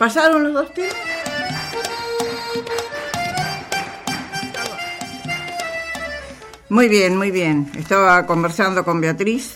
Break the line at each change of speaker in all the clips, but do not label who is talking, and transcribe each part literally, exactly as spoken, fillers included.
¿Pasaron los dos temas? Muy bien, muy bien. Estaba conversando con Beatriz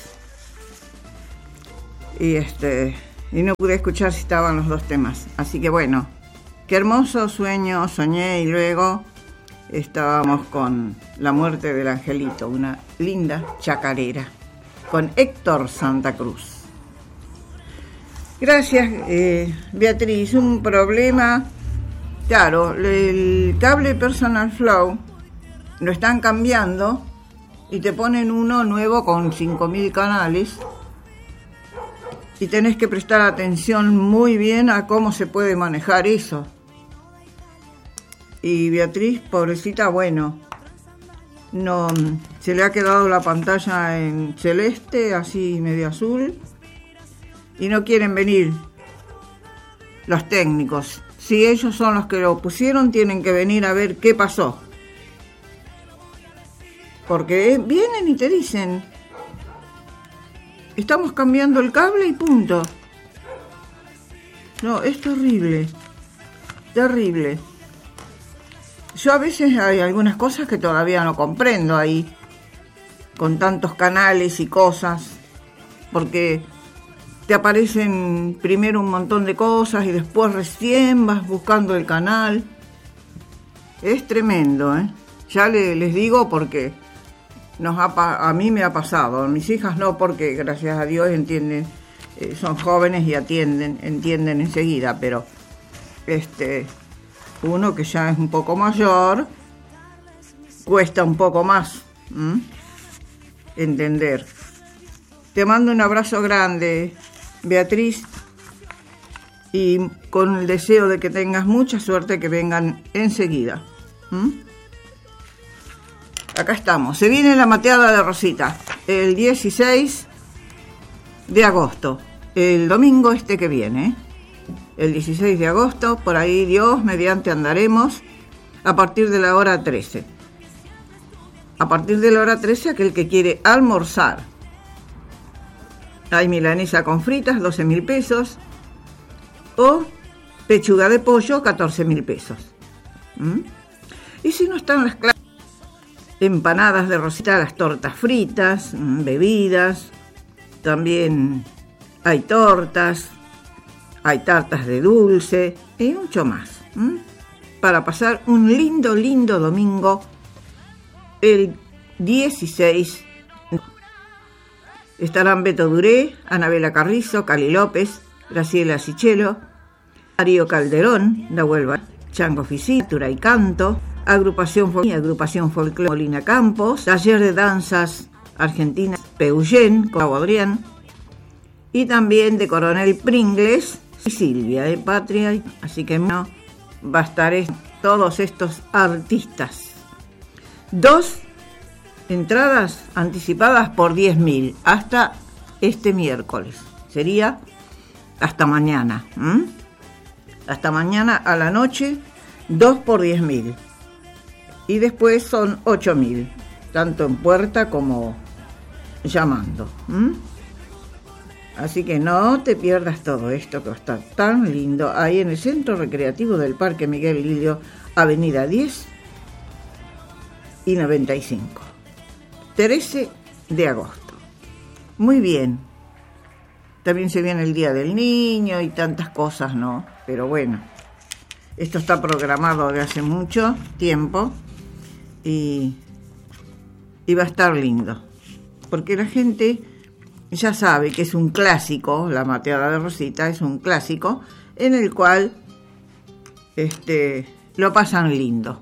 y este y no pude escuchar si estaban los dos temas. Así que bueno, qué hermoso sueño soñé y luego estábamos con La muerte del angelito, una linda chacarera, con Héctor Santa Cruz. Gracias, eh, Beatriz. Un problema, claro, el cable Personal Flow lo están cambiando y te ponen uno nuevo con cinco mil canales y tenés que prestar atención muy bien a cómo se puede manejar eso. Y Beatriz, pobrecita, bueno, no se le ha quedado la pantalla en celeste, así medio azul, y no quieren venir los técnicos. Si ellos son los que lo pusieron, tienen que venir a ver qué pasó. Porque vienen y te dicen, estamos cambiando el cable y punto. No, es terrible, terrible. Yo a veces hay algunas cosas que todavía no comprendo ahí, con tantos canales y cosas, porque te aparecen primero un montón de cosas y después recién vas buscando el canal. Es tremendo, ¿eh? Ya le, les digo porque nos ha, a mí me ha pasado, a mis hijas no, porque gracias a Dios entienden, eh, son jóvenes y atienden, entienden enseguida, pero este uno que ya es un poco mayor cuesta un poco más ¿m? entender. Te mando un abrazo grande, Beatriz, y con el deseo de que tengas mucha suerte, que vengan enseguida. ¿m? Acá estamos. Se viene la mateada de Rosita el dieciséis de agosto, el domingo este que viene, el dieciséis de agosto, por ahí Dios mediante andaremos a partir de la hora trece. A partir de la hora trece, aquel que quiere almorzar. Hay milanesa con fritas, doce mil pesos, o pechuga de pollo, catorce mil pesos. ¿Mm? Y si no están las clases, empanadas de Rosita, las tortas fritas, bebidas, también hay tortas, hay tartas de dulce y mucho más, ¿m? para pasar un lindo, lindo domingo el dieciséis. Estarán Beto Duré, Anabela Carrizo, Cali López, Graciela Sichelo, Mario Calderón, La Huelva, Chango Oficina, Tura y Canto, Agrupación, Agrupación Folclore Molina Campos, Taller de Danzas Argentinas Peugen, con Adrián, y también de Coronel Pringles y Silvia de Patria. Así que no va a estar todos estos artistas. Dos entradas anticipadas por diez mil hasta este miércoles. Sería hasta mañana. ¿m? Hasta mañana a la noche, dos por diez mil. Y después son ocho mil, tanto en puerta como llamando. ¿m? Así que no te pierdas todo esto que va a estar tan lindo ahí en el Centro Recreativo del Parque Miguel Lillo, Avenida diez y noventa y cinco. trece de agosto. Muy bien. También se viene el Día del Niño y tantas cosas, ¿no? Pero bueno, esto está programado de hace mucho tiempo y, y va a estar lindo. Porque la gente ya sabe que es un clásico, la mateada de Rosita es un clásico en el cual este, lo pasan lindo.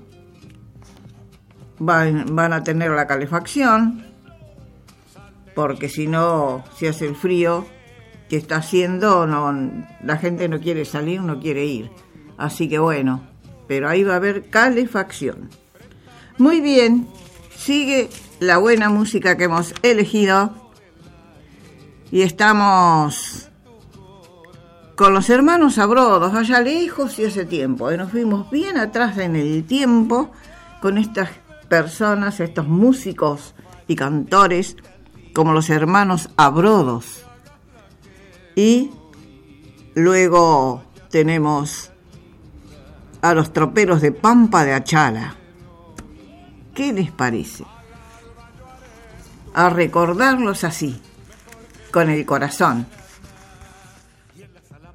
Van, van a tener la calefacción, porque si no, si hace el frío que está haciendo, no, la gente no quiere salir, no quiere ir. Así que bueno, pero ahí va a haber calefacción. Muy bien, sigue la buena música que hemos elegido. Y estamos con los hermanos Abrodos, allá lejos y hace tiempo. ¿eh? Nos fuimos bien atrás en el tiempo con estas personas, estos músicos y cantores, como los hermanos Abrodos. Y luego tenemos a los troperos de Pampa de Achala. ¿Qué les parece? A recordarlos así, con el corazón.